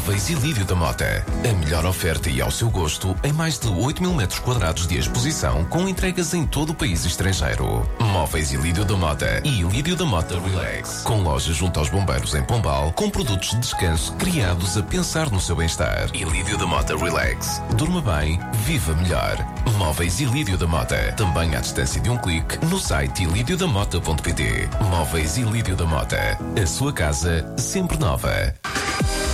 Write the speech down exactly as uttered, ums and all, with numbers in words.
Móveis Ilídio da Mota. A melhor oferta e ao seu gosto em mais de oito mil metros quadrados de exposição com entregas em todo o país e estrangeiro. Móveis Ilídio da Mota e Ilídio da Mota Relax. Com lojas junto aos bombeiros em Pombal, com produtos de descanso criados a pensar no seu bem-estar. Ilídio da Mota Relax. Durma bem, viva melhor. Móveis Ilídio da Mota. Também à distância de um clique no site ilídio da mota ponto pt. Móveis Ilídio da Mota. A sua casa sempre nova.